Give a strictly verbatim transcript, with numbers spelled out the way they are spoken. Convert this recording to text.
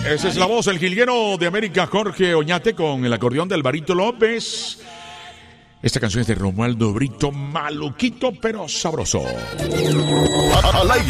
Esa es la voz, el jilguero de América, Jorge Oñate, con el acordeón de Alvarito López. Esta canción es de Romualdo Brito, maluquito pero sabroso. Al aire.